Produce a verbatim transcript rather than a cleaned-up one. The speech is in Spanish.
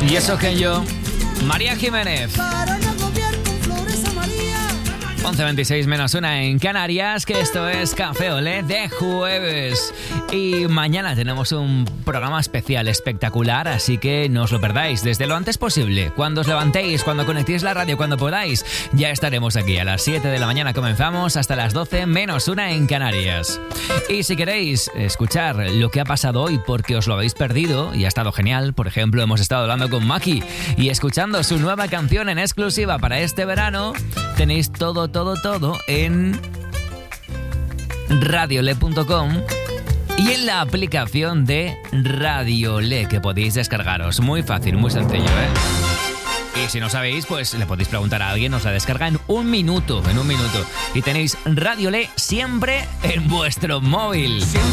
Y eso que yo, María Jiménez. once veintiséis menos una en Canarias, que esto es Café Olé de jueves. Y mañana tenemos un programa especial, espectacular, así que no os lo perdáis desde lo antes posible. Cuando os levantéis, cuando conectéis la radio, cuando podáis, ya estaremos aquí. A las siete de la mañana comenzamos hasta las doce menos una en Canarias. Y si queréis escuchar lo que ha pasado hoy porque os lo habéis perdido y ha estado genial, por ejemplo, hemos estado hablando con Maki y escuchando su nueva canción en exclusiva para este verano, tenéis todo, todo, todo en radiole punto com y en la aplicación de Radiole que podéis descargaros. Muy fácil, muy sencillo, ¿eh? Y si no sabéis, pues le podéis preguntar a alguien, os la descarga en un minuto, en un minuto. Y tenéis Radiole siempre en vuestro móvil. Siempre